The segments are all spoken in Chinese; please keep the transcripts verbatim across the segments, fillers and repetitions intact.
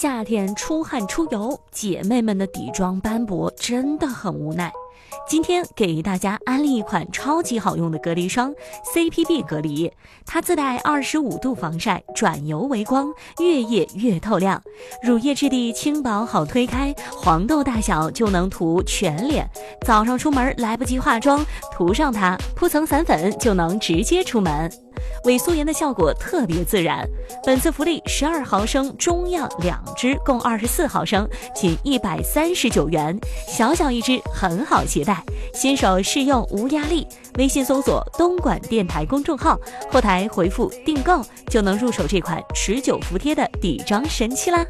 夏天出汗出油，姐妹们的底妆斑驳真的很无奈。今天给大家安利一款超级好用的隔离霜 C P B 隔离，它自带二十五度防晒，转油为光，越夜越透亮。乳液质地轻薄好推开，黄豆大小就能涂全脸。早上出门来不及化妆，涂上它，铺层散粉就能直接出门。伪素颜的效果特别自然。本次福利十二毫升中样两支，共二十四毫升，仅一百三十九元，小小一支，很好携带。新手试用无压力，微信搜索东莞电台公众号，后台回复订购就能入手这款持久服帖的底妆神器啦。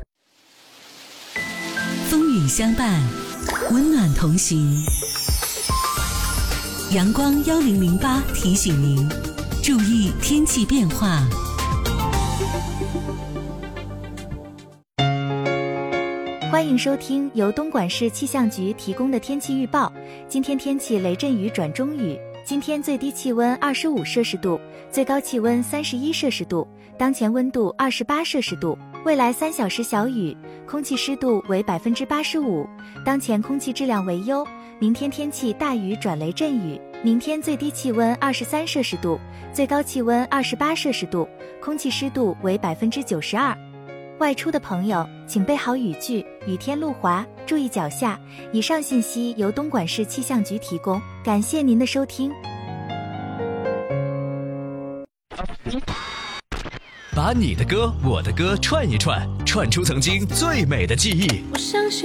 风雨相伴，温暖同行。阳光一零零八提醒您注意天气变化。 欢迎收听由东莞市气象局提供的天气预报。今天天气雷阵雨转中雨，今天最低气温二十五摄氏度，最高气温三十一摄氏度，当前温度二十八摄氏度。未来三小时小雨，空气湿度为百分之八十五，当前空气质量为优。明天天气大雨转雷阵雨，明天最低气温二十三摄氏度，最高气温二十八摄氏度，空气湿度为百分之九十二。外出的朋友请备好雨具，雨天路滑，注意脚下。以上信息由东莞市气象局提供，感谢您的收听。 把你的歌我的歌串一串，串出曾经最美的记忆。 我相信